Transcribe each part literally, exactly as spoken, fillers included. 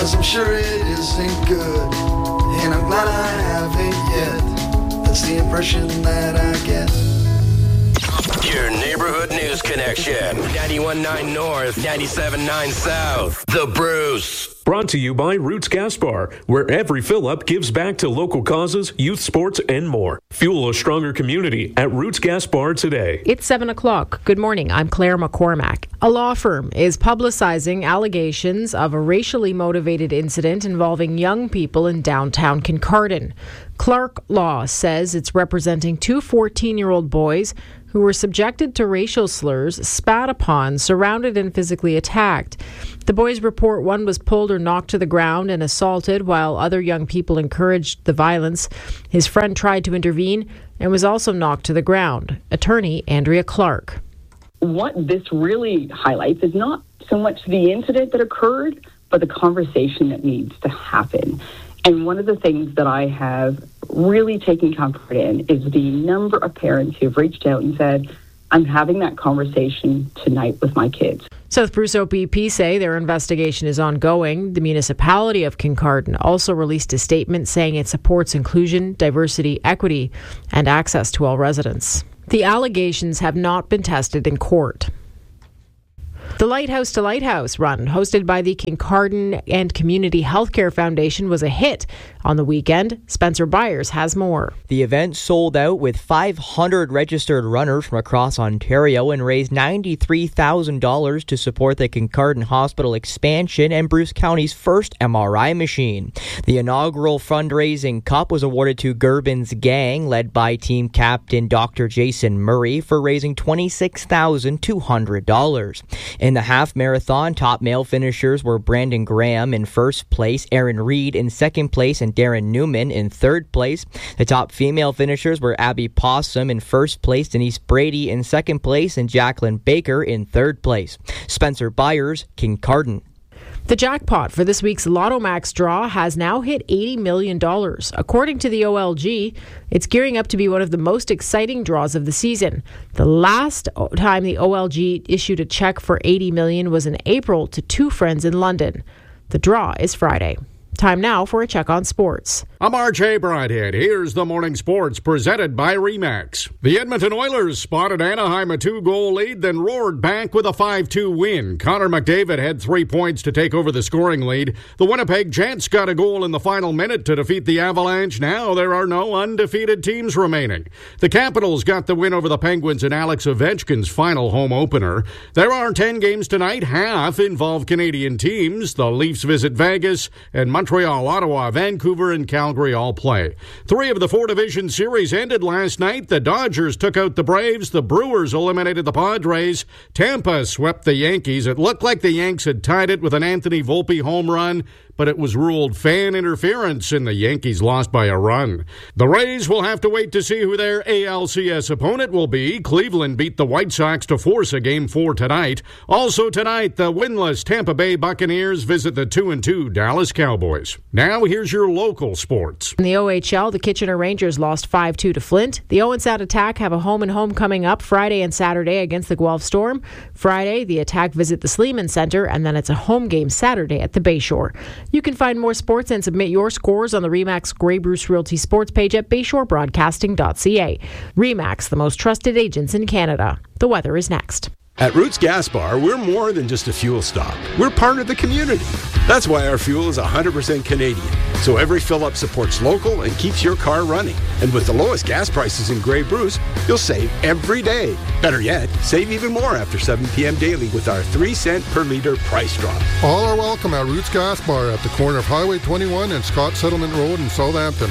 'cause I'm sure it isn't good, and I'm glad I haven't yet. That's the impression that I get. Your neighborhood news connection. ninety-one point nine North, ninety-seven point nine South. The Bruce. Brought to you by Roots Gas Bar, where every fill-up gives back to local causes, youth sports, and more. Fuel a stronger community at Roots Gas Bar today. It's seven o'clock. Good morning. I'm Claire McCormack. A law firm is publicizing allegations of a racially motivated incident involving young people in downtown Kincardine. Clark Law says it's representing two fourteen-year-old boys who were subjected to racial slurs, spat upon, surrounded, and physically attacked. The boys report one was pulled or knocked to the ground and assaulted, while other young people encouraged the violence. His friend tried to intervene and was also knocked to the ground. Attorney Andrea Clark. What this really highlights is not so much the incident that occurred, but the conversation that needs to happen. And one of the things that I have really taken comfort in is the number of parents who have reached out and said, I'm having that conversation tonight with my kids. South Bruce O P P say their investigation is ongoing. The municipality of Kincardine also released a statement saying it supports inclusion, diversity, equity, and access to all residents. The allegations have not been tested in court. The Lighthouse to Lighthouse run, hosted by the Kincardine and Community Healthcare Foundation, was a hit on the weekend. Spencer Byers has more. The event sold out with five hundred registered runners from across Ontario and raised ninety-three thousand dollars to support the Kincardine Hospital expansion and Bruce County's first M R I machine. The inaugural fundraising cup was awarded to Gerbin's Gang, led by team captain Doctor Jason Murray, for raising twenty-six thousand two hundred dollars. In the half marathon, top male finishers were Brandon Graham in first place, Aaron Reed in second place, and Darren Newman in third place. The top female finishers were Abby Possum in first place, Denise Brady in second place, and Jacqueline Baker in third place. Spencer Byers, Kincardine. The jackpot for this week's Lotto Max draw has now hit eighty million dollars. According to the O L G, it's gearing up to be one of the most exciting draws of the season. The last time the O L G issued a check for eighty million dollars was in April to two friends in London. The draw is Friday. Time now for a check on sports. I'm R J Bradhead. Here's the morning sports presented by Remax. The Edmonton Oilers spotted Anaheim a two-goal lead, then roared back with a five two win. Connor McDavid had three points to take over the scoring lead. The Winnipeg Jets got a goal in the final minute to defeat the Avalanche. Now there are no undefeated teams remaining. The Capitals got the win over the Penguins in Alex Ovechkin's final home opener. There are ten games tonight. Half involve Canadian teams. The Leafs visit Vegas, and Montreal, Ottawa, Vancouver, and Calgary all play. Three of the four division series ended last night. The Dodgers took out the Braves. The Brewers eliminated the Padres. Tampa swept the Yankees. It looked like the Yanks had tied it with an Anthony Volpe home run, but it was ruled fan interference, and the Yankees lost by a run. The Rays will have to wait to see who their A L C S opponent will be. Cleveland beat the White Sox to force a game four tonight. Also tonight, the winless Tampa Bay Buccaneers visit the two and two Dallas Cowboys. Now here's your local sports. In the O H L, the Kitchener Rangers lost five two to Flint. The Owen Sound Attack have a home and home coming up Friday and Saturday against the Guelph Storm. Friday, the Attack visit the Sleeman Center, and then it's a home game Saturday at the Bayshore. You can find more sports and submit your scores on the Remax Grey Bruce Realty sports page at bayshore broadcasting dot c a. Remax, the most trusted agents in Canada. The weather is next. At Roots Gas Bar, we're more than just a fuel stop. We're part of the community. That's why our fuel is one hundred percent Canadian. So every fill-up supports local and keeps your car running. And with the lowest gas prices in Grey Bruce, you'll save every day. Better yet, save even more after seven p.m. daily with our three cent per litre price drop. All are welcome at Roots Gas Bar at the corner of Highway twenty-one and Scott Settlement Road in Southampton.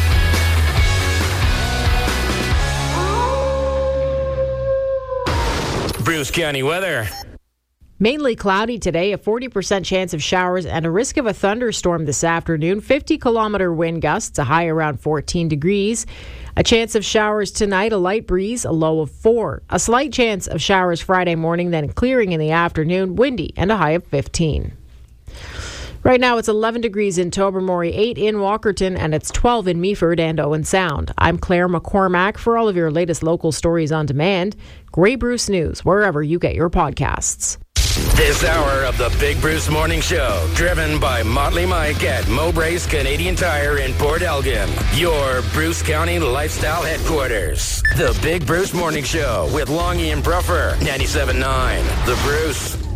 Bruce County weather. Mainly cloudy today, a forty percent chance of showers and a risk of a thunderstorm this afternoon. fifty kilometer wind gusts, a high around fourteen degrees. A chance of showers tonight, a light breeze, a low of four. A slight chance of showers Friday morning, then clearing in the afternoon, windy, and a high of fifteen. Right now, it's eleven degrees in Tobermory, eight in Walkerton, and it's twelve in Meaford and Owen Sound. I'm Claire McCormack. For all of your latest local stories on demand, Grey Bruce News, wherever you get your podcasts. This hour of the Big Bruce Morning Show, driven by Motley Mike at Mowbray's Canadian Tire in Port Elgin, your Bruce County lifestyle headquarters. The Big Bruce Morning Show with Longy and Bruffer, ninety-seven point nine The Bruce.